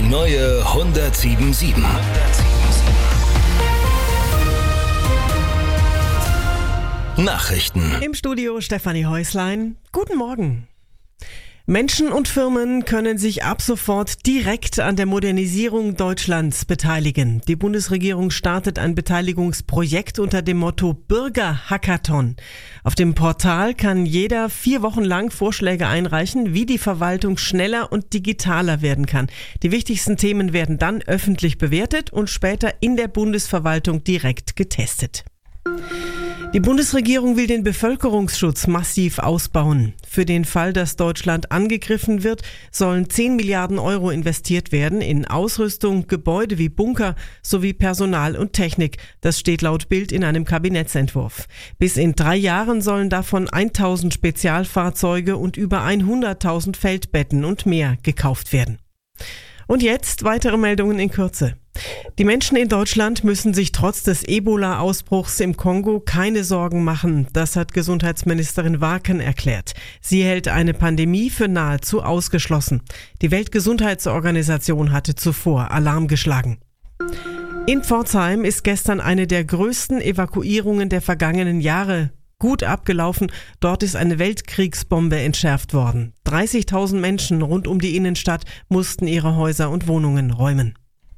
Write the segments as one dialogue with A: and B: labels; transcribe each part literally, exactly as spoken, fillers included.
A: neue hundertsieben sieben. Nachrichten.
B: Im Studio Stefanie Häuslein. Guten Morgen. Menschen und Firmen können sich ab sofort direkt an der Modernisierung Deutschlands beteiligen. Die Bundesregierung startet ein Beteiligungsprojekt unter dem Motto Bürger-Hackathon. Auf dem Portal kann jeder vier Wochen lang Vorschläge einreichen, wie die Verwaltung schneller und digitaler werden kann. Die wichtigsten Themen werden dann öffentlich bewertet und später in der Bundesverwaltung direkt getestet. Die Bundesregierung will den Bevölkerungsschutz massiv ausbauen. Für den Fall, dass Deutschland angegriffen wird, sollen zehn Milliarden Euro investiert werden in Ausrüstung, Gebäude wie Bunker sowie Personal und Technik. Das steht laut Bild in einem Kabinettsentwurf. Bis in drei Jahren sollen davon tausend Spezialfahrzeuge und über hunderttausend Feldbetten und mehr gekauft werden. Und jetzt weitere Meldungen in Kürze. Die Menschen in Deutschland müssen sich trotz des Ebola-Ausbruchs im Kongo keine Sorgen machen. Das hat Gesundheitsministerin Warken erklärt. Sie hält eine Pandemie für nahezu ausgeschlossen. Die Weltgesundheitsorganisation hatte zuvor Alarm geschlagen. In Pforzheim ist gestern eine der größten Evakuierungen der vergangenen Jahre gut abgelaufen. Dort ist eine Weltkriegsbombe entschärft worden. dreißigtausend Menschen rund um die Innenstadt mussten ihre Häuser und Wohnungen räumen.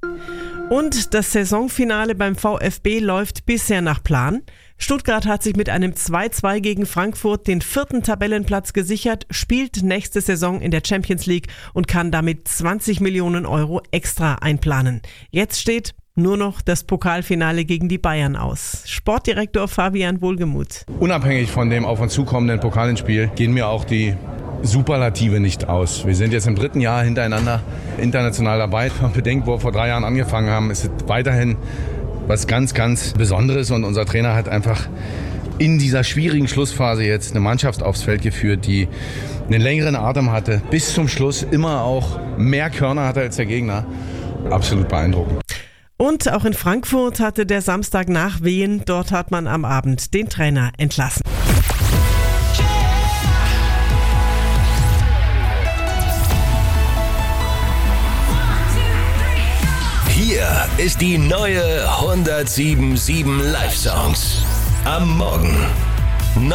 B: Und das Saisonfinale beim VfB läuft bisher nach Plan. Stuttgart hat sich mit einem zwei zu zwei gegen Frankfurt den vierten Tabellenplatz gesichert, spielt nächste Saison in der Champions League und kann damit zwanzig Millionen Euro extra einplanen. Jetzt steht nur noch das Pokalfinale gegen die Bayern aus. Sportdirektor Fabian Wohlgemuth.
C: Unabhängig von dem auf uns zukommenden Pokalspiel gehen mir auch die Superlative nicht aus. Wir sind jetzt im dritten Jahr hintereinander international dabei. Wenn man bedenkt, wo wir vor drei Jahren angefangen haben, ist es weiterhin was ganz, ganz Besonderes. Und unser Trainer hat einfach in dieser schwierigen Schlussphase jetzt eine Mannschaft aufs Feld geführt, die einen längeren Atem hatte. Bis zum Schluss immer auch mehr Körner hatte als der Gegner. Absolut beeindruckend.
B: Und auch in Frankfurt hatte der Samstag Nachwehen. Dort hat man am Abend den Trainer entlassen.
A: Hier ist die neue hundertsieben Komma sieben Live-Songs. Am Morgen.